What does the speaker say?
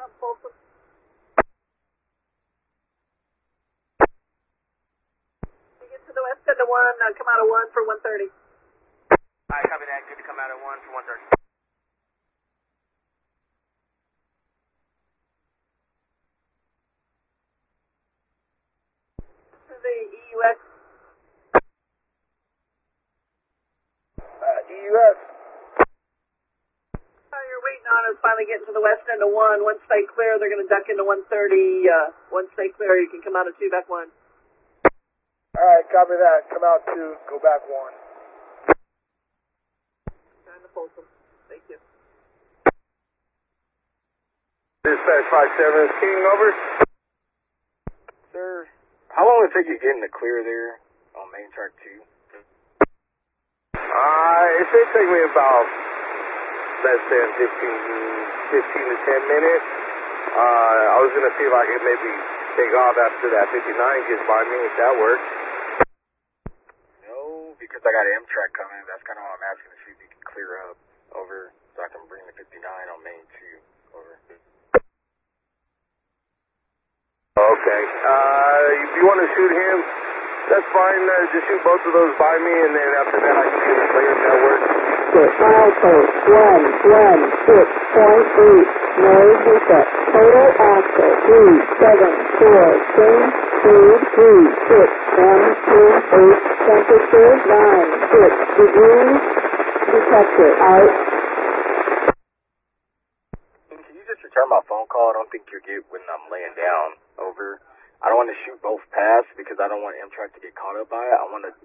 Folsom. You get to the west end of 1, come out of 1 for 130. Alright, copy that. Good to come out at 1 for 130. To the EUS. EUS. You're waiting on is finally getting to the west end of 1. Once they clear, they're going to duck into 130. Once they clear, you can come out of 2, back 1. Alright, copy that. Come out 2, go back 1. Time to Folsom. Thank you. Dispatch 517, over. Sir, how long will it take you getting the clear there on main track 2? It should take me about less than 15 to 10 minutes. I was going to see if I could maybe take off after that 59 gets by me, if that works. No, because I got an M-track coming. That's kind of what I'm asking to see if you can clear up over so I can bring the 59 on main 2 over. Okay. If you want to shoot him, that's fine. Just shoot both of those by me, and then after that I can get a clear network. Milepost 116.8, Mary Hookup, total axle 374, change speed 36, M28, temperature 96 degrees, detector out. Can you just return my phone call? I don't think you'll get when I'm laying down, over. I don't want to shoot both past because I don't want M-track to get caught up by it. I want to